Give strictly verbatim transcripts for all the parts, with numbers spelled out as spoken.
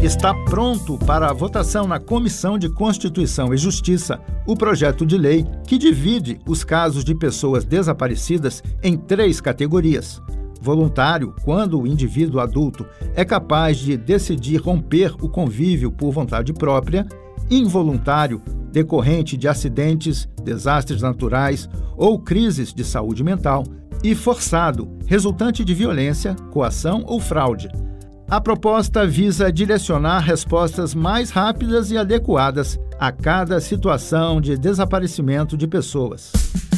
Está pronto para a votação na Comissão de Constituição e Justiça o projeto de lei que divide os casos de pessoas desaparecidas em três categorias. Voluntário, quando o indivíduo adulto é capaz de decidir romper o convívio por vontade própria. Involuntário, decorrente de acidentes, desastres naturais ou crises de saúde mental. E forçado, resultante de violência, coação ou fraude. A proposta visa direcionar respostas mais rápidas e adequadas a cada situação de desaparecimento de pessoas.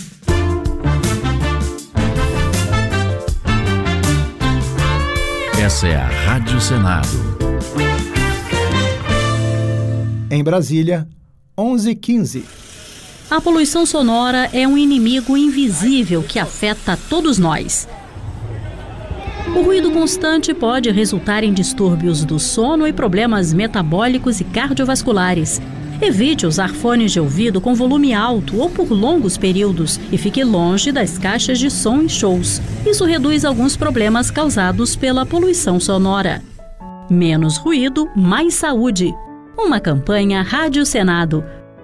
Essa é a Rádio Senado. Em Brasília, onze e quinze. A poluição sonora é um inimigo invisível que afeta todos nós. O ruído constante pode resultar em distúrbios do sono e problemas metabólicos e cardiovasculares. Evite usar fones de ouvido com volume alto ou por longos períodos e fique longe das caixas de som em shows. Isso reduz alguns problemas causados pela poluição sonora. Menos ruído, mais saúde. Uma campanha Rádio Senado.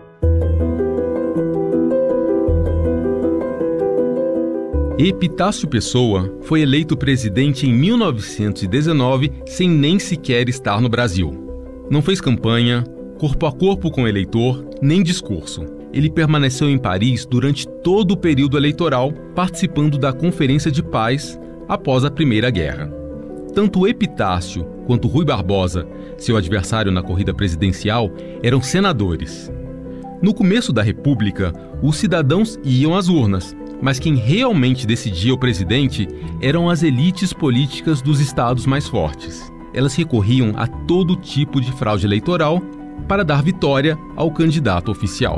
Epitácio Pessoa foi eleito presidente em mil novecentos e dezenove sem nem sequer estar no Brasil. Não fez campanha, corpo a corpo com o eleitor, nem discurso. Ele permaneceu em Paris durante todo o período eleitoral, participando da Conferência de Paz após a Primeira Guerra. Tanto Epitácio quanto Rui Barbosa, seu adversário na corrida presidencial, eram senadores. No começo da República, os cidadãos iam às urnas, mas quem realmente decidia o presidente eram as elites políticas dos estados mais fortes. Elas recorriam a todo tipo de fraude eleitoral para dar vitória ao candidato oficial.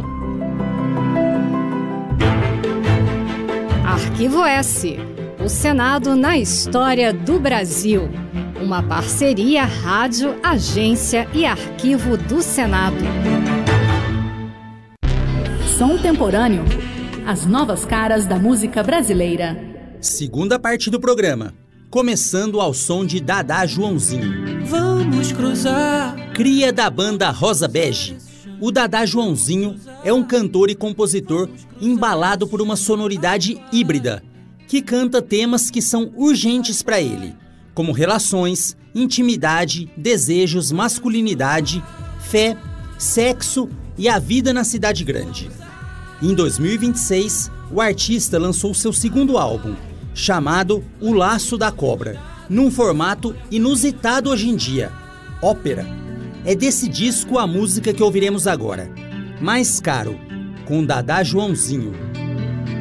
Arquivo S. O Senado na história do Brasil. Uma parceria Rádio, Agência e Arquivo do Senado. Som temporâneo. As novas caras da música brasileira. Segunda parte do programa. Começando ao som de Dadá Joãozinho. Vamos cruzar. Cria da banda Rosa Bege. O Dadá Joãozinho é um cantor e compositor embalado por uma sonoridade híbrida, que canta temas que são urgentes para ele, como relações, intimidade, desejos, masculinidade, fé, sexo e a vida na cidade grande. Em dois mil e vinte e seis, o artista lançou seu segundo álbum, chamado O Laço da Cobra, num formato inusitado hoje em dia, ópera. É desse disco a música que ouviremos agora, Mais Caro, com Dadá Joãozinho.